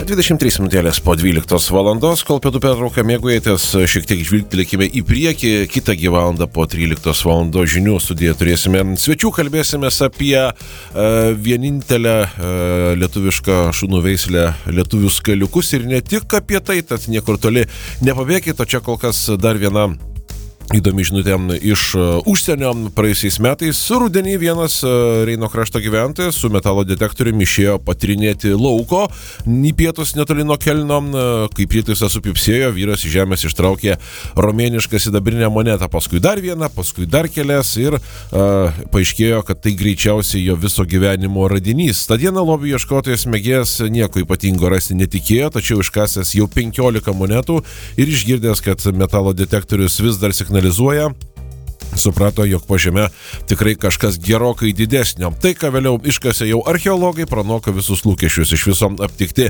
23 minutėlės po 12 valandos, kol pietų pertrauką mėgaujatės, šiek tiek žvilgtelėkime į priekį. Kitą valandą po 13 valandos žinių studiją turėsime svečių, kalbėsimės apie vienintelę lietuvišką šunų veislę lietuvius kaliukus ir ne tik apie tai, tad niekur toli nepabėkite, o čia kol kas dar viena įdomi žinutė iš užsienio. Praėjusiais metais rudenį vienas Reino krašto gyventojas su metalo detektoriumi išėjo patirinėti lauko į pietus netoli nuo Kelno. Kai prietaisas supipsėjo, vyras iš žemės ištraukė romėnišką sidabrinę monetą, paskui dar vieną, paskui dar kelias ir paaiškėjo, kad tai greičiausiai jo viso gyvenimo radinys. Ta diena lobių ieškotojas mėgėjas nieko ypatingo rasti netikėjo, tačiau iškasęs jau 15 monetų ir išgirdęs, kad metalo detektorius vis dar suprato, jog po žeme tikrai kažkas gerokai didesnio. Tai, ką vėliau iškasė jau archeologai, pranoko visus lūkesčius. Iš viso aptikti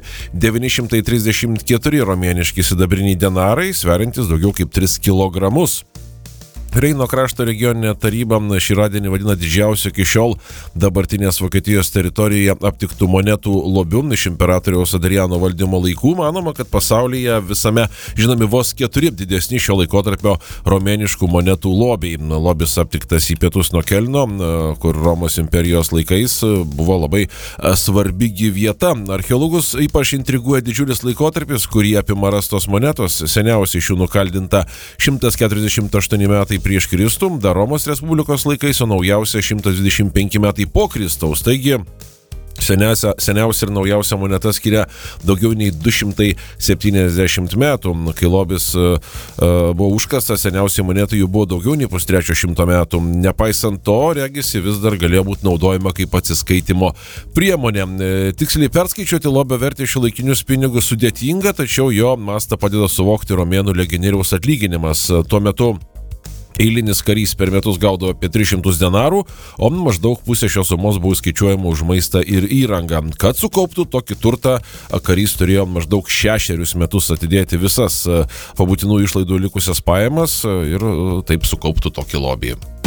934 romėniški sidabriniai denarai, sveriantis daugiau kaip 3 kilogramus. Reino krašto regioninė taryba šį radinį vadina didžiausiu iki šiol dabartinės Vokietijos teritorijoje aptiktų monetų lobiu iš imperatoriaus Adriano valdymo laikų. Manoma, kad pasaulyje visame žinomi vos 4 didesni šio laikotarpio romėniškų monetų lobiai. Lobis aptiktas į pietus nuo Kelno, kur Romos imperijos laikais buvo labai svarbi vieta. Archeologus ypač intriguoja didžiulis laikotarpis, kurį apima rastos monetos. Seniausiai šių nukaldinta 148 metai prieš Kristų, dar Romos Respublikos laikais, o naujausia 125 metai po Kristaus. Taigi, seniausia ir naujausia moneta skiria daugiau nei 270 metų. Kai lobis buvo užkastas, seniausiai monetų jų buvo daugiau nei pustrečio šimto metų. Nepaisant to, regisi vis dar galėjo būti naudojama kaip atsiskaitimo priemonė. Tiksliai perskaičiuoti lobio vertę šiuolaikinius pinigus sudėtinga, tačiau jo mastą padeda suvokti romėnų legionieriaus atlyginimas. Tuo metu eilinis karys per metus gaudavo apie 300 denarų, o maždaug pusė šios sumos buvo skaičiuojama už maistą ir įrangą. Kad sukauptų tokį turtą, karys turėjo maždaug 6 metus atidėti visas pabūtinų išlaidų likusias pajamas ir taip sukauptų tokį lobį.